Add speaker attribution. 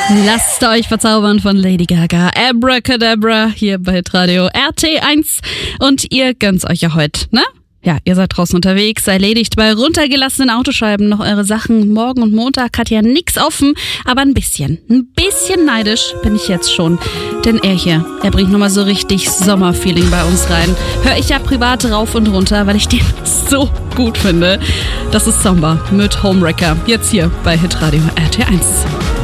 Speaker 1: Lasst euch verzaubern von Lady Gaga. Abracadabra hier bei Radio RT1. Und ihr gönnt's euch ja heute, ne? Ja, ihr seid draußen unterwegs, erledigt bei runtergelassenen Autoscheiben noch eure Sachen. Morgen und Montag hat ja nix offen, aber ein bisschen neidisch bin ich jetzt schon. Denn er bringt nochmal so richtig Sommerfeeling bei uns rein. Hör ich ja privat rauf und runter, weil ich den so gut finde. Das ist Samba mit Homewrecker. Jetzt hier bei Hitradio RT1.